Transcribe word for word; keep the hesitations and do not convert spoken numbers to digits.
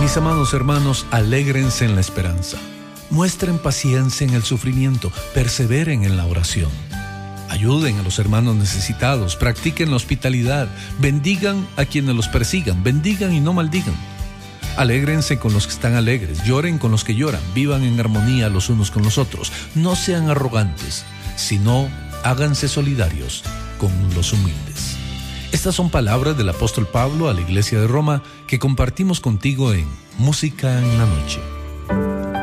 Mis amados hermanos, alégrense en la esperanza. Muestren paciencia en el sufrimiento, perseveren en la oración. Ayuden a los hermanos necesitados, practiquen la hospitalidad, bendigan a quienes los persigan, bendigan y no maldigan. Alégrense con los que están alegres, lloren con los que lloran, vivan en armonía los unos con los otros. No sean arrogantes, sino háganse solidarios con los humildes. Estas son palabras del apóstol Pablo a la iglesia de Roma que compartimos contigo en Música en la Noche.